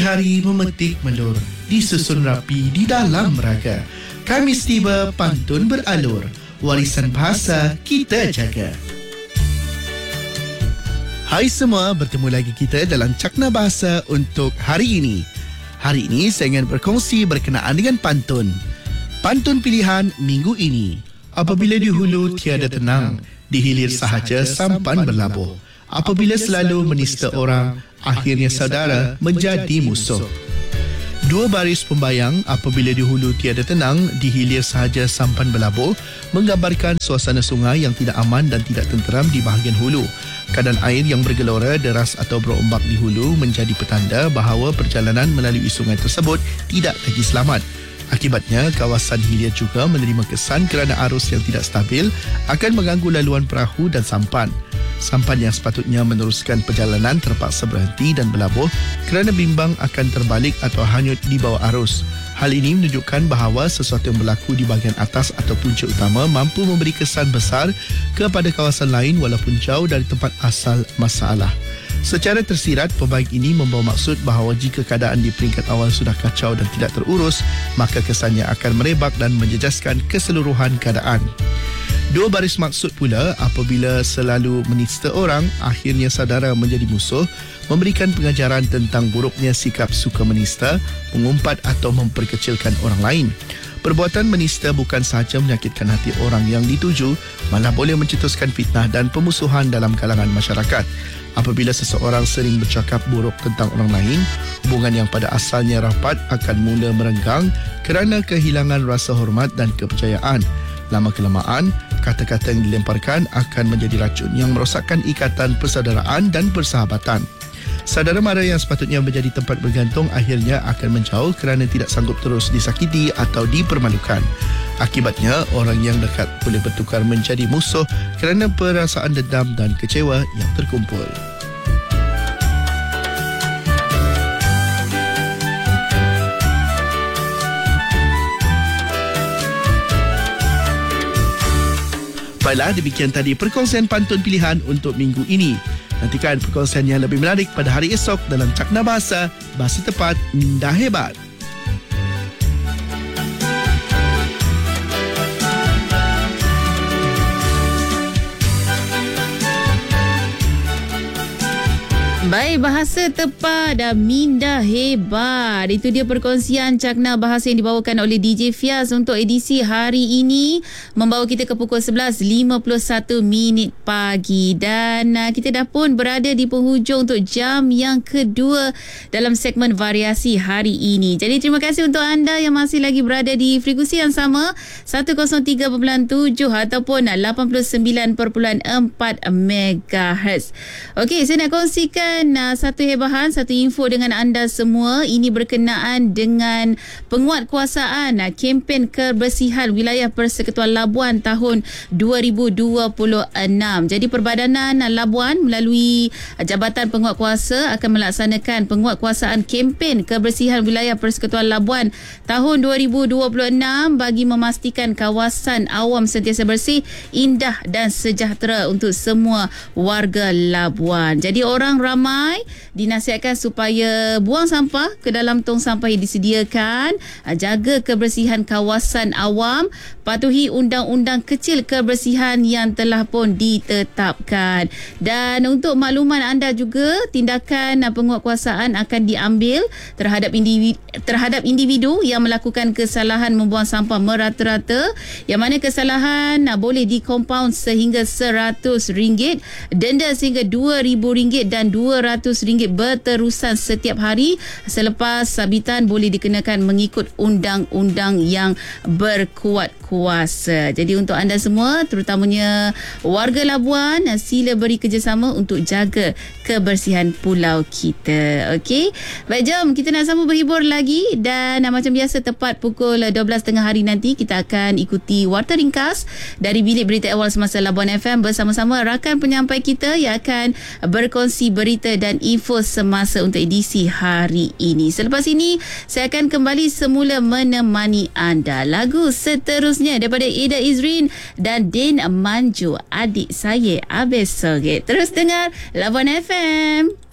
hari memetik melur, disusun rapi di dalam raga. Khamis tiba, pantun beralur, warisan bahasa kita jaga. Hai semua, bertemu lagi kita dalam Cakna Bahasa untuk hari ini. Hari ini saya ingin berkongsi berkenaan dengan pantun. Pantun pilihan minggu ini. Apabila di hulu tiada tenang, di hilir sahaja sampan berlabuh. Apabila selalu menista orang, akhirnya saudara menjadi musuh. Dua baris pembayang, apabila di hulu tiada tenang, di hilir sahaja sampan berlabuh, menggambarkan suasana sungai yang tidak aman dan tidak tenteram di bahagian hulu. Keadaan air yang bergelora, deras atau berombak di hulu menjadi petanda bahawa perjalanan melalui sungai tersebut tidak lagi selamat. Akibatnya, kawasan hilir juga menerima kesan kerana arus yang tidak stabil akan mengganggu laluan perahu dan sampan. Sampan yang sepatutnya meneruskan perjalanan terpaksa berhenti dan berlabuh kerana bimbang akan terbalik atau hanyut di bawah arus. Hal ini menunjukkan bahawa sesuatu yang berlaku di bahagian atas atau punca utama mampu memberi kesan besar kepada kawasan lain walaupun jauh dari tempat asal masalah. Secara tersirat, pembayang ini membawa maksud bahawa jika keadaan di peringkat awal sudah kacau dan tidak terurus, maka kesannya akan merebak dan menjejaskan keseluruhan keadaan. Dua baris maksud pula, apabila selalu menista orang, akhirnya saudara menjadi musuh, memberikan pengajaran tentang buruknya sikap suka menista, mengumpat atau memperkecilkan orang lain. Perbuatan menista bukan sahaja menyakitkan hati orang yang dituju, malah boleh mencetuskan fitnah dan pemusuhan dalam kalangan masyarakat. Apabila seseorang sering bercakap buruk tentang orang lain, hubungan yang pada asalnya rapat akan mula merenggang kerana kehilangan rasa hormat dan kepercayaan. Lama-kelamaan, kata-kata yang dilemparkan akan menjadi racun yang merosakkan ikatan persaudaraan dan persahabatan. Saudara mara yang sepatutnya menjadi tempat bergantung akhirnya akan menjauh kerana tidak sanggup terus disakiti atau dipermalukan. Akibatnya, orang yang dekat boleh bertukar menjadi musuh kerana perasaan dendam dan kecewa yang terkumpul. Baiklah, demikian tadi perkongsian pantun pilihan untuk minggu ini. Nantikan perkongsian yang lebih menarik pada hari esok dalam Cakna Bahasa, Bahasa Tepat, Minda Hebat. Baik, Bahasa Tepat dan Minda Hebat. Itu dia perkongsian Cakna Bahasa yang dibawakan oleh DJ Fiaz untuk edisi hari ini. Membawa kita ke pukul 11.51 pagi. Dan kita dah pun berada di penghujung untuk jam yang kedua dalam segmen variasi hari ini. Jadi terima kasih untuk anda yang masih lagi berada di frekuensi yang sama 103.7 ataupun 89.4 MHz. Okey, saya nak kongsikan satu hebahan, satu info dengan anda semua. Ini berkenaan dengan penguatkuasaan kempen kebersihan wilayah Persekutuan Labuan tahun 2026. Jadi Perbadanan Labuan melalui Jabatan Penguatkuasa akan melaksanakan penguatkuasaan kempen kebersihan wilayah Persekutuan Labuan tahun 2026 bagi memastikan kawasan awam sentiasa bersih, indah dan sejahtera untuk semua warga Labuan. Jadi orang ramai dinasihatkan supaya buang sampah ke dalam tong sampah yang disediakan, jaga kebersihan kawasan awam, patuhi undang-undang kecil kebersihan yang telah pun ditetapkan. Dan untuk makluman anda juga, tindakan penguatkuasaan akan diambil terhadap individu yang melakukan kesalahan membuang sampah merata-rata, yang mana kesalahan boleh dikompaun sehingga RM100, denda sehingga RM2,000 dan RM200 berterusan setiap hari. Selepas sabitan boleh dikenakan mengikut undang-undang yang berkuat kuasa. Jadi untuk anda semua, terutamanya warga Labuan, sila beri kerjasama untuk jaga kebersihan pulau kita. Okey, baik, jom kita nak sambung berhibur lagi. Dan macam biasa, tepat pukul 12.30 hari nanti kita akan ikuti Warta Ringkas dari Bilik Berita Awal Semasa Labuan FM bersama-sama rakan penyampai kita yang akan berkongsi berita dan info semasa untuk edisi hari ini. Selepas ini, saya akan kembali semula menemani anda. Lagu seterusnya daripada Ida Izrin dan Din Manju, Adik Saya Abes Soget. Terus dengar Labuan FM.